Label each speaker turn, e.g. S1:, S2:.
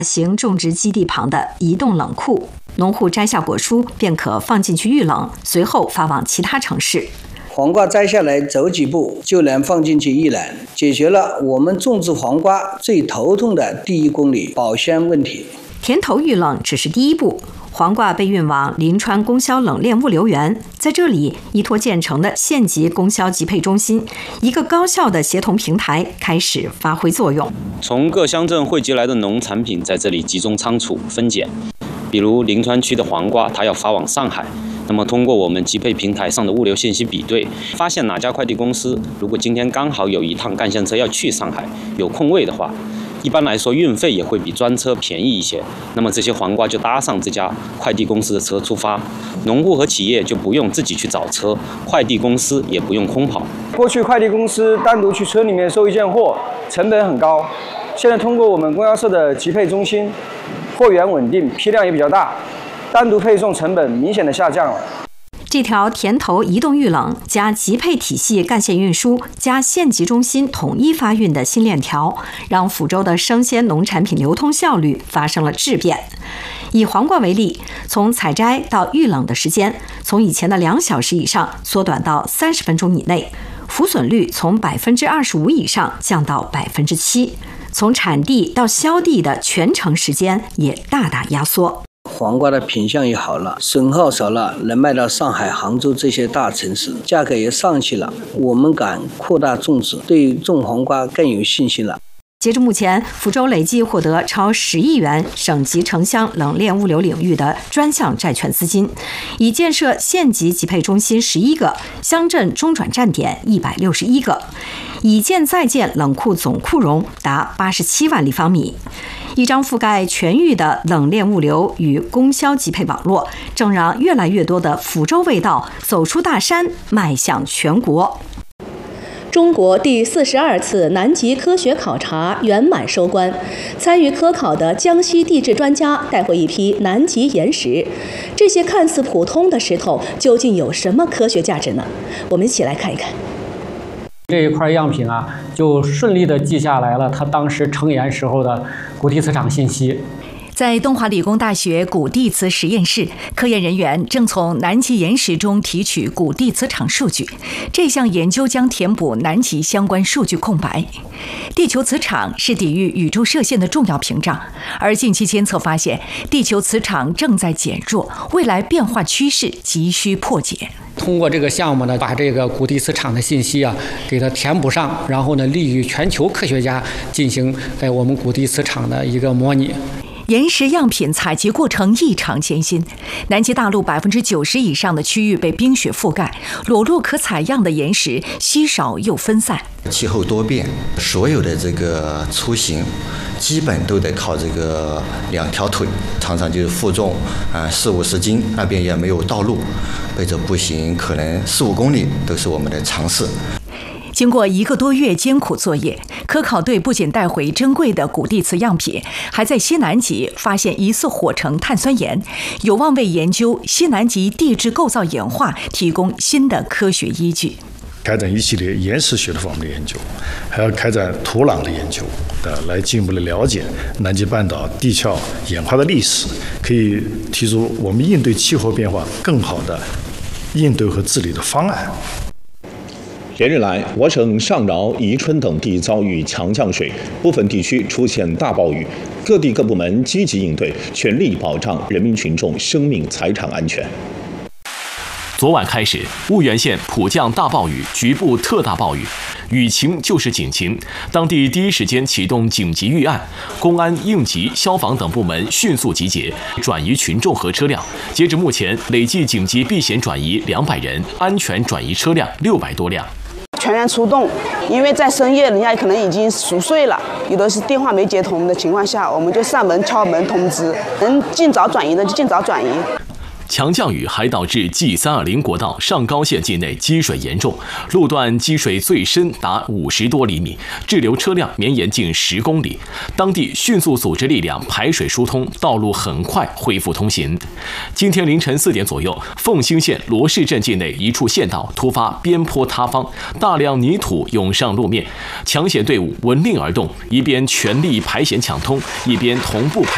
S1: 型种植基地旁的移动冷库，农户摘下果蔬便可放进去预冷，随后发往其他城市。
S2: 黄瓜摘下来走几步就能放进去预冷，解决了我们种植黄瓜最头痛的第1公里保鲜问题。
S1: 田头预冷只是第一步，黄瓜被运往临川供销冷链物流园，在这里，依托建成的县级供销集配中心，一个高效的协同平台开始发挥作用。
S3: 从各乡镇汇集来的农产品在这里集中仓储分拣，比如临川区的黄瓜，它要发往上海。那么通过我们集配平台上的物流信息比对，发现哪家快递公司如果今天刚好有一趟干线车要去上海，有空位的话，一般来说运费也会比专车便宜一些。那么这些黄瓜就搭上这家快递公司的车出发，农户和企业就不用自己去找车，快递公司也不用空跑。
S4: 过去快递公司单独去车里面收一件货，成本很高。现在通过我们供销社的集配中心，货源稳定，批量也比较大，单独配送成本明显的下降了。
S1: 这条田头移动预冷加集配体系干线运输加县级中心统一发运的新链条，让抚州的生鲜农产品流通效率发生了质变。以黄瓜为例，从采摘到预冷的时间，从以前的2小时以上缩短到30分钟以内，浮损率从25%以上降到7%，从产地到销地的全程时间也大大压缩。
S2: 黄瓜的品相也好了，损耗少了，能卖到上海、杭州这些大城市，价格也上去了，我们敢扩大种植，对种黄瓜更有信心了。
S1: 截至目前，抚州累计获得超10亿元省级城乡冷链物流领域的专项债券资金，已建设县级集配中心11个，乡镇中转站点161个，已建在建冷库总库容达87万立方米。一张覆盖全域的冷链物流与供销集配网络，正让越来越多的抚州味道走出大山，迈向全国。
S5: 中国第42次南极科学考察圆满收官，参与科考的江西地质专家带回一批南极岩石。这些看似普通的石头究竟有什么科学价值呢？我们一起来看一看。
S6: 这一块样品啊，就顺利地记下来了它当时成岩时候的谷地磁场信息。
S7: 在东华理工大学谷地磁实验室，科研人员正从南极岩石中提取谷地磁场数据。这项研究将填补南极相关数据空白。地球磁场是抵御宇宙射线的重要屏障，而近期监测发现，地球磁场正在减弱，未来变化趋势急需破解。
S6: 通过这个项目呢，把这个谷地磁场的信息啊给它填补上，然后呢，利于全球科学家进行在我们谷地磁场的一个模拟。
S7: 岩石样品采集过程异常艰辛，南极大陆90%以上的区域被冰雪覆盖，裸露可采样的岩石稀少又分散。
S8: 气候多变，所有的这个出行基本都得靠这个2条腿，常常就是负重40-50斤，那边也没有道路，背着步行可能4-5公里都是我们的常事。
S7: 经过1个多月艰苦作业，科考队不仅带回珍贵的谷地磁样品，还在西南极发现疑似火成碳酸盐，有望为研究西南极地质构造演化提供新的科学依据。
S9: 开展一系列岩石学的方面的研究，还要开展土壤的研究来进一步的了解南极半岛地壳演化的历史，可以提出我们应对气候变化更好的应对和治理的方案。
S10: 连日来，我省上饶、宜春等地遭遇强降水，部分地区出现大暴雨，各地各部门积极应对，全力保障人民群众生命财产安全。
S11: 昨晚开始，婺源县普降大暴雨，局部特大暴雨，雨情就是警情。当地第一时间启动紧急预案，公安、应急、消防等部门迅速集结，转移群众和车辆。截至目前，累计紧急避险转移200人，安全转移车辆600多辆。
S12: 全员出动，因为在深夜人家可能已经熟睡了，有的是电话没接通的情况下，我们就上门敲门通知，能尽早转移的就尽早转移。
S11: 强降雨还导致 G320 国道上高线境内积水严重，路段积水最深达50多厘米，滞留车辆绵延近10公里。当地迅速组织力量排水疏通，道路很快恢复通行。今天凌晨4点左右，凤兴县罗市镇境内一处县道突发边坡塌方，大量泥土涌上路面，抢险队伍闻令而动，一边全力排险抢通，一边同步排